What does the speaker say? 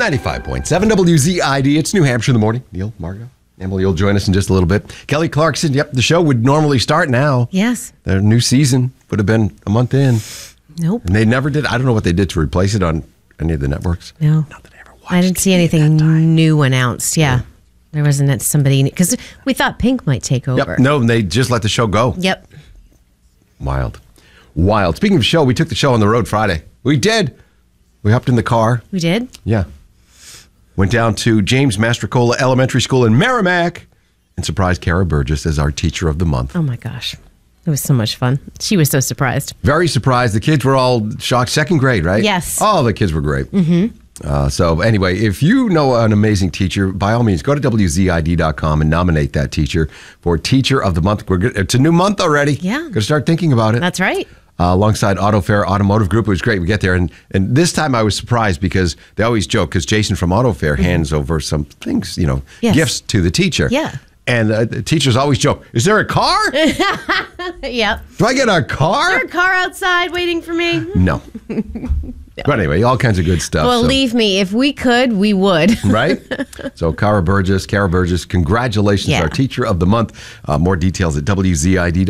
95.7 WZID. It's New Hampshire in the morning. Neil, Margo, Emily will join us in just a little bit. Kelly Clarkson, yep, the show would normally start now. Yes. Their new season would have been a month in. Nope. And they never did. I don't know what they did to replace it on any of the networks. No. Not that I ever watched. I didn't see anything new announced. Yeah. There wasn't somebody, because we thought Pink might take over. Yep. No, they just let the show go. Yep. Wild. Speaking of show, we took the show on the road Friday. We did. We hopped in the car. We did? Yeah. Went down to James Mastrocola Elementary School in Merrimack and surprised Kara Burgess as our teacher of the month. Oh, my gosh. It was so much fun. She was so surprised. Very surprised. The kids were all shocked. Second grade, right? Yes. Oh, the kids were great. Mm-hmm. So anyway, if you know an amazing teacher, by all means, go to WZID.com and nominate that teacher for Teacher of the Month. It's a new month already. Yeah. Got to start thinking about it. That's right. Alongside Auto Fair Automotive Group. It was great. We get there. And this time I was surprised because they always joke, because Jason from Auto Fair hands over some things, Yes. gifts to the teacher. Yeah. And the teachers always joke, is there a car? Yep. Do I get a car? Is there a car outside waiting for me? No. But anyway, all kinds of good stuff. Believe me, if we could, we would. Right? So Kara Burgess, congratulations, Yeah. our Teacher of the Month. More details at WZID.